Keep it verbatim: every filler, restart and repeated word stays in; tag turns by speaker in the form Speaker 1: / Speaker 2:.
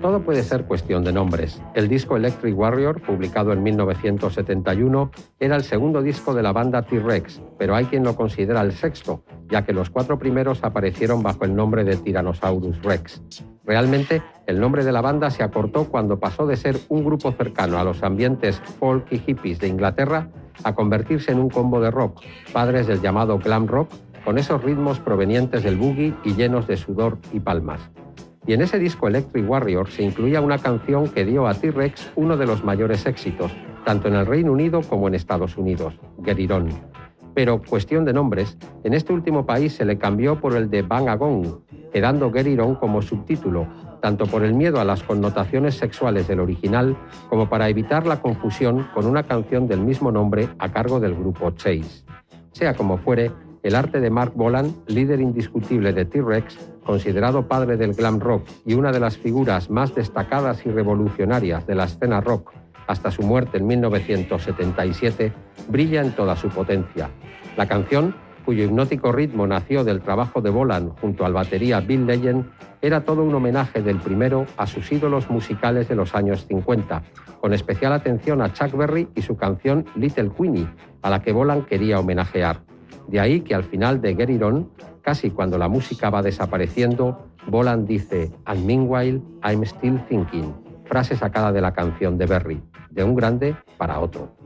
Speaker 1: Todo puede ser cuestión de nombres. El disco Electric Warrior, publicado en mil novecientos setenta y uno, era el segundo disco de la banda T-Rex, pero hay quien lo considera el sexto, ya que los cuatro primeros aparecieron bajo el nombre de Tyrannosaurus Rex. Realmente, el nombre de la banda se acortó cuando pasó de ser un grupo cercano a los ambientes folk y hippies de Inglaterra a convertirse en un combo de rock, padres del llamado glam rock, con esos ritmos provenientes del boogie y llenos de sudor y palmas. Y en ese disco Electric Warrior se incluía una canción que dio a T-Rex uno de los mayores éxitos, tanto en el Reino Unido como en Estados Unidos, Get It On. Pero, cuestión de nombres, en este último país se le cambió por el de Bang a Gong, quedando Get It On como subtítulo, tanto por el miedo a las connotaciones sexuales del original como para evitar la confusión con una canción del mismo nombre a cargo del grupo Chase. Sea como fuere, el arte de Mark Bolan, líder indiscutible de T-Rex, considerado padre del glam rock y una de las figuras más destacadas y revolucionarias de la escena rock hasta su muerte en mil novecientos setenta y siete, brilla en toda su potencia. La canción, cuyo hipnótico ritmo nació del trabajo de Bolan junto al batería Bill Legend, era todo un homenaje del primero a sus ídolos musicales de los años cincuenta, con especial atención a Chuck Berry y su canción Little Queenie, a la que Bolan quería homenajear. De ahí que al final de Get It On, casi cuando la música va desapareciendo, Bolan dice "And meanwhile, I'm still thinking", frase sacada de la canción de Berry, de un grande para otro.